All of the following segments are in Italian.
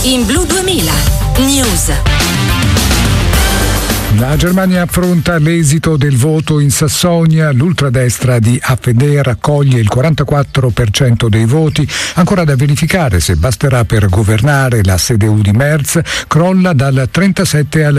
in Blu 2000 News. La Germania affronta l'esito del voto in Sassonia. L'ultradestra di AfD raccoglie il 44% dei voti. Ancora da verificare se basterà per governare. La CDU di Merz crolla dal 37 al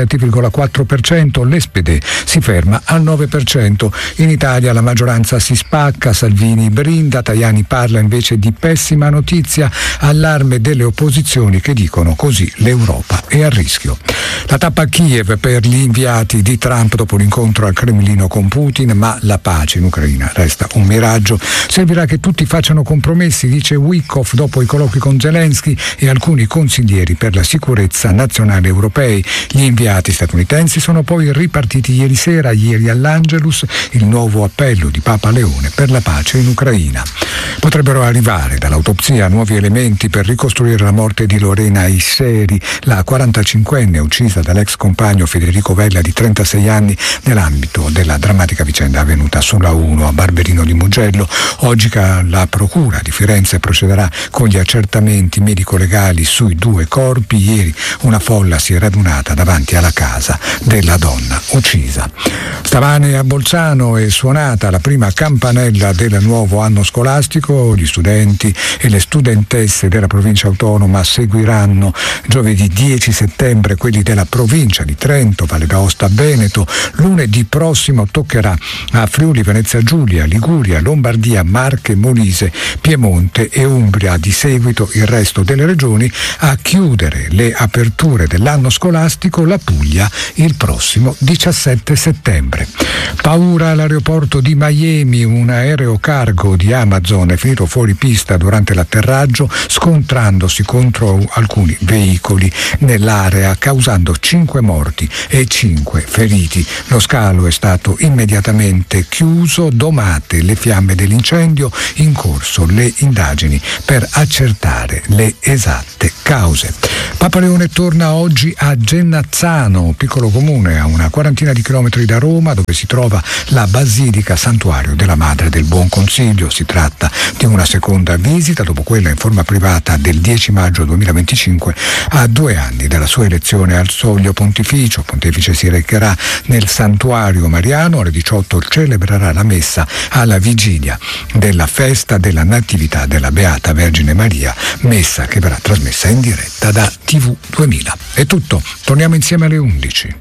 17,4%. L'SPD si ferma al 9%. In Italia la maggioranza si spacca. Salvini brinda, Tajani parla invece di pessima notizia. Allarme delle opposizioni che dicono così l'Europa è a rischio. La tappa a Kiev per gli inviati di Trump dopo l'incontro al Cremlino con Putin, ma la pace in Ucraina resta un miraggio. Servirà che tutti facciano compromessi, dice Witkoff dopo i colloqui con Zelensky e alcuni consiglieri per la sicurezza nazionale europei. Gli inviati statunitensi sono poi ripartiti ieri all'Angelus, il nuovo appello di Papa Leone per la pace in Ucraina. Potrebbero arrivare dall'autopsia nuovi elementi per ricostruire la morte di Lorena Isseri, la 45enne uccisa dall'ex compagno Federico Vella di 36 anni nell'ambito della drammatica vicenda avvenuta sulla 1 a Barberino di Mugello. Oggi la Procura di Firenze procederà con gli accertamenti medico-legali sui due corpi. Ieri una folla si è radunata davanti alla casa della donna uccisa. Stamane a Bolzano è suonata la prima campanella del nuovo anno scolastico. Gli studenti e le studentesse della provincia autonoma seguiranno giovedì 10 settembre quelli della provincia di Trento, Valle d'Aosta, Veneto. Lunedì prossimo toccherà a Friuli, Venezia Giulia, Liguria, Lombardia, Marche, Molise, Piemonte e Umbria. Di seguito il resto delle regioni. A chiudere le aperture dell'anno scolastico la Puglia il prossimo 17 settembre. Paura all'aeroporto di Miami. Un aereo cargo di Amazon è finito fuori pista durante l'atterraggio scontrandosi contro alcuni veicoli nell'area, causando 5 morti e 5 feriti. Lo scalo è stato immediatamente chiuso, domate le fiamme dell'incendio, in corso le indagini per accertare le esatte cause. Papa Leone torna oggi a Genazzano, piccolo comune a una quarantina di chilometri da Roma, dove si trova la Basilica Santuario della Madre del Buon Consiglio. Si tratta di una seconda visita dopo quella in forma privata del 10 maggio 2025, a 2 anni dalla sua elezione al soglio pontificio. Il pontefice si recherà nel Santuario Mariano, alle 18 celebrerà la messa alla vigilia della festa della Natività della Beata Vergine Maria, messa che verrà trasmessa in diretta da TV 2000. È tutto, torniamo insieme alle 11.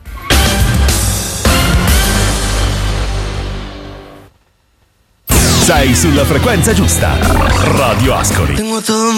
Sei sulla frequenza giusta. Radio Ascoli.